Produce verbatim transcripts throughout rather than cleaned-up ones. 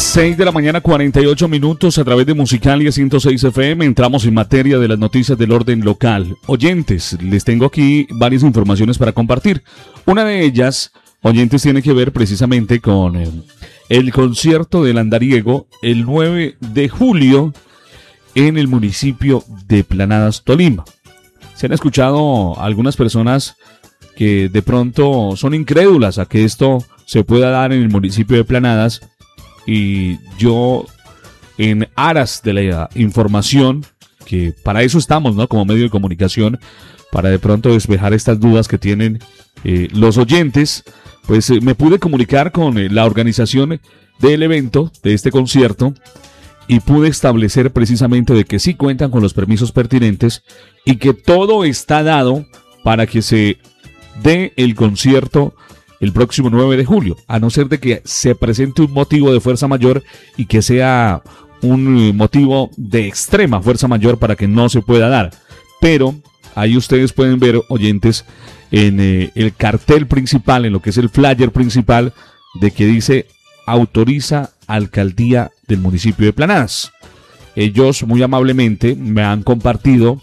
seis de la mañana, cuarenta y ocho minutos, a través de Musicalia ciento seis F M. Entramos en materia de las noticias del orden local. Oyentes, les tengo aquí varias informaciones para compartir. Una de ellas, oyentes, tiene que ver precisamente con eh, el concierto del andariego el nueve de julio en el municipio de Planadas, Tolima. Se han escuchado algunas personas que de pronto son incrédulas a que esto se pueda dar en el municipio de Planadas, y yo, en aras de la información, que para eso estamos, ¿no?, como medio de comunicación, para de pronto despejar estas dudas que tienen eh, los oyentes, pues eh, me pude comunicar con eh, la organización del evento, de este concierto, y pude establecer precisamente de que sí cuentan con los permisos pertinentes y que todo está dado para que se dé el concierto el próximo nueve de julio, a no ser de que se presente un motivo de fuerza mayor y que sea un motivo de extrema fuerza mayor para que no se pueda dar. Pero ahí ustedes pueden ver, oyentes, en eh, el cartel principal, en lo que es el flyer principal, de que dice autoriza Alcaldía del municipio de Planadas. Ellos muy amablemente me han compartido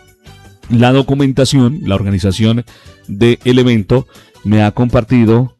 la documentación, la organización del evento me ha compartido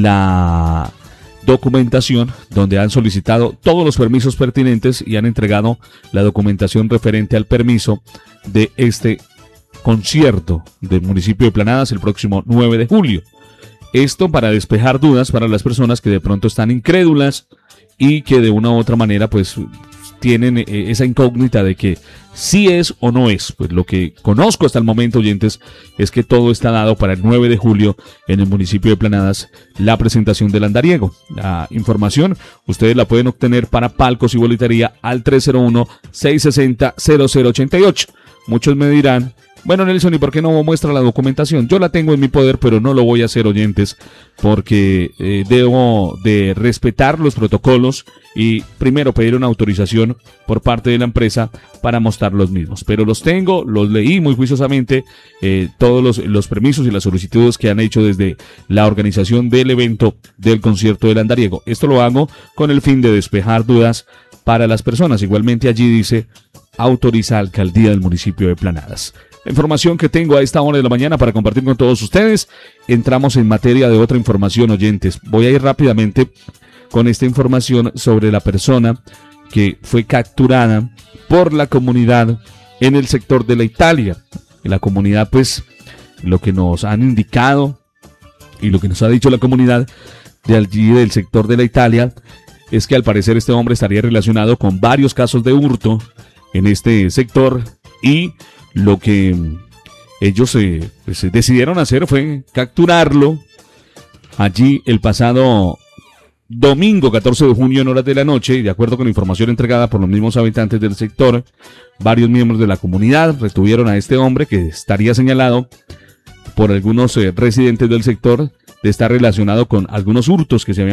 la documentación donde han solicitado todos los permisos pertinentes y han entregado la documentación referente al permiso de este concierto del municipio de Planadas el próximo nueve de julio. Esto para despejar dudas para las personas que de pronto están incrédulas y que de una u otra manera pues tienen esa incógnita de que sí es o no es. Pues lo que conozco hasta el momento, oyentes, es que todo está dado para el nueve de julio en el municipio de Planadas, la presentación del andariego. La información ustedes la pueden obtener para palcos y boletería al tres cero uno, seis seis cero, cero cero ocho ocho. Muchos me dirán, bueno, Nelson, ¿y por qué no muestra la documentación? Yo la tengo en mi poder, pero no lo voy a hacer, oyentes, porque eh, debo de respetar los protocolos y primero pedir una autorización por parte de la empresa para mostrar los mismos. Pero los tengo, los leí muy juiciosamente, eh, todos los, los permisos y las solicitudes que han hecho desde la organización del evento del concierto del andariego. Esto lo hago con el fin de despejar dudas para las personas. Igualmente allí dice autoriza Alcaldía del municipio de Planadas. La información que tengo a esta hora de la mañana para compartir con todos ustedes. Entramos en materia de otra información, oyentes. Voy a ir rápidamente con esta información sobre la persona que fue capturada por la comunidad en el sector de la Italia. En la comunidad, pues, lo que nos han indicado y lo que nos ha dicho la comunidad de allí del sector de la Italia es que al parecer este hombre estaría relacionado con varios casos de hurto en este sector, y lo que ellos eh, pues, decidieron hacer fue capturarlo allí el pasado domingo catorce de junio en horas de la noche, y de acuerdo con la información entregada por los mismos habitantes del sector, varios miembros de la comunidad retuvieron a este hombre que estaría señalado por algunos eh, residentes del sector de estar relacionado con algunos hurtos que se habían